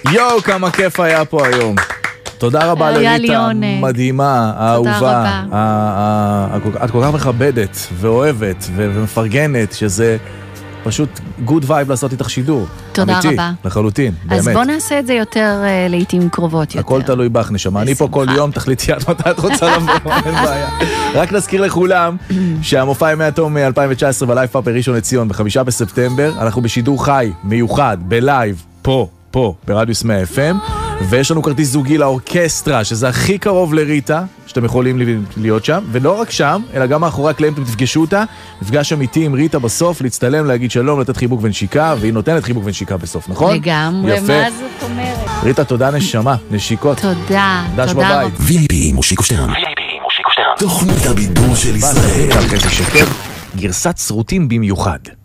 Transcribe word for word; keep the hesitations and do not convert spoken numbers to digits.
יואו, כמה כיף היה פה היום. תודה רבה לריטה, מדהימה, האהובה. את כל כך מכבדת ואוהבת ומפרגנת, שזה פשוט גוד וייב לעשות איתך שידור. תודה רבה. לחלוטין, באמת. אז בוא נעשה את זה יותר לעתים קרובות יותר. הכל תלוי בך, נשמה. אני פה כל יום, תחליטי עד מתי את רוצה לבוא, אין בעיה. רק נזכיר לכולם שהמופע ימי התום אלפיים תשע עשרה בלייב פארק בראשון לציון בחמישה בספטמבר, אנחנו בשידור חי, מיוחד, בלייב, פה, פה, ברדיוס מאה אף אם, ויש לנו כרטיס זוגי לאורקסטרה, שזה הכי קרוב לריטה, שאתם יכולים להיות שם, ולא רק שם, אלא גם מאחורי הקלעים אתם תפגשו אותה, מפגש אמיתי עם ריטה בסוף, להצטלם, להגיד שלום, לתת חיבוק ונשיקה, והיא נותנת חיבוק ונשיקה בסוף, נכון? לגמרי, מה זאת אומרת? ריטה, תודה נשמה, נשיקות. תודה, דש בבית. וי איי פי מושיקו שטרן. וי איי פי מושיקו שטרן. תוכנית הבידור של ישראל. גרסת סרוטים במיוחד.